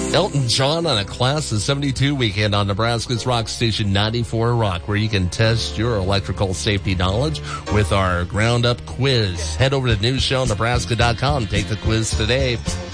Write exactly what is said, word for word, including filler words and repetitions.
Elton John on a Class of seventy-two weekend on Nebraska's Rock Station ninety-four Rock, where you can test your electrical safety knowledge with our ground-up quiz. Head over to news show nebraska dot com. Take the quiz today.